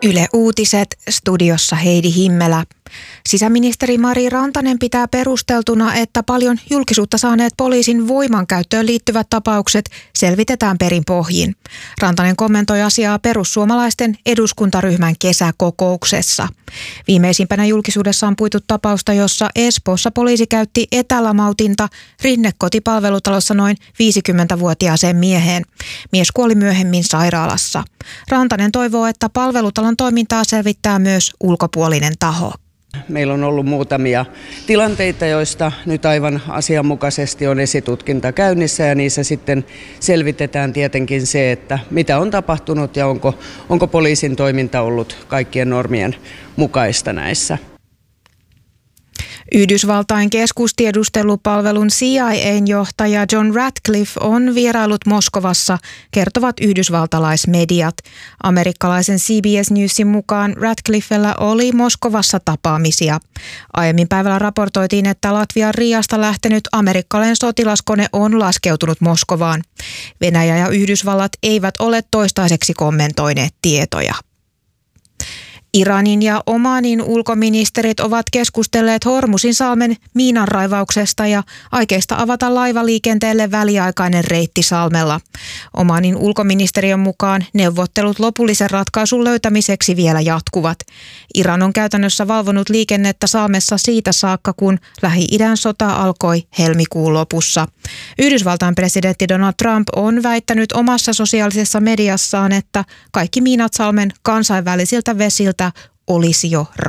Yle Uutiset, studiossa Heidi Himmelä. Sisäministeri Mari Rantanen pitää perusteltuna, että paljon julkisuutta saaneet poliisin voimankäyttöön liittyvät tapaukset selvitetään perin pohjin. Rantanen kommentoi asiaa perussuomalaisten eduskuntaryhmän kesäkokouksessa. Viimeisimpänä julkisuudessa on puitu tapausta, jossa Espoossa poliisi käytti etälamautinta Rinne-kotipalvelutalossa noin 50-vuotiaaseen mieheen. Mies kuoli myöhemmin sairaalassa. Rantanen toivoo, että palvelutalon toimintaa selvittää myös ulkopuolinen taho. Meillä on ollut muutamia tilanteita, joista nyt aivan asianmukaisesti on esitutkinta käynnissä ja niissä sitten selvitetään tietenkin se, että mitä on tapahtunut ja onko poliisin toiminta ollut kaikkien normien mukaista näissä. Yhdysvaltain keskustiedustelupalvelun CIA:n johtaja John Ratcliffe on vierailut Moskovassa, kertovat yhdysvaltalaismediat. Amerikkalaisen CBS Newsin mukaan Ratcliffellä oli Moskovassa tapaamisia. Aiemmin päivällä raportoitiin, että Latvian Riasta lähtenyt amerikkalainen sotilaskone on laskeutunut Moskovaan. Venäjä ja Yhdysvallat eivät ole toistaiseksi kommentoineet tietoja. Iranin ja Omanin ulkoministerit ovat keskustelleet Hormuzinsalmen miinanraivauksesta ja aikeista avata laivaliikenteelle väliaikainen reitti salmella. Omanin ulkoministeriön mukaan neuvottelut lopullisen ratkaisun löytämiseksi vielä jatkuvat. Iran on käytännössä valvonut liikennettä salmessa siitä saakka, kun Lähi-idän sota alkoi helmikuun lopussa. Yhdysvaltain presidentti Donald Trump on väittänyt omassa sosiaalisessa mediassaan, että kaikki miinat salmen kansainvälisiltä vesiltä olisi jo